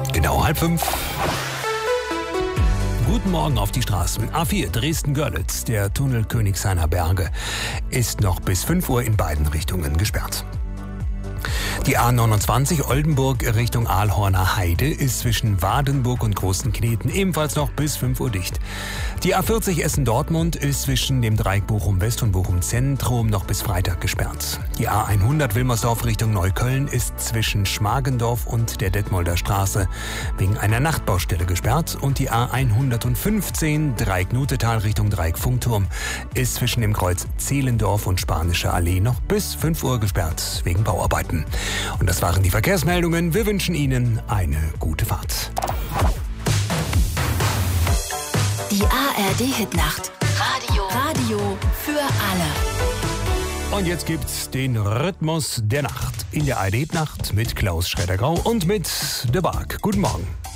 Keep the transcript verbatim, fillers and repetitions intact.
Genau halb fünf. Guten Morgen auf die Straßen. A vier Dresden-Görlitz, der Tunnel Königshainer Berge, ist noch bis fünf Uhr in beiden Richtungen gesperrt. Die A neunundzwanzig Oldenburg Richtung Aalhorner Heide ist zwischen Wadenburg und Großen Kneten ebenfalls noch bis fünf Uhr dicht. Die A vierzig Essen-Dortmund ist zwischen dem Dreieck Bochum-West und Bochum-Zentrum noch bis Freitag gesperrt. Die A hundert Wilmersdorf Richtung Neukölln ist zwischen Schmargendorf und der Detmolder Straße wegen einer Nachtbaustelle gesperrt. Und die A hundertfünfzehn Dreieck Nutetal Richtung Dreieck Funkturm ist zwischen dem Kreuz Zehlendorf und Spanische Allee noch bis fünf Uhr gesperrt wegen Bauarbeiten. Und das waren die Verkehrsmeldungen. Wir wünschen Ihnen eine gute Fahrt. Die A R D-Hitnacht. Radio. Radio für alle. Und jetzt gibt's den Rhythmus der Nacht in der A R D-Hitnacht mit Klaus Schreddergrau und mit The Bark. Guten Morgen.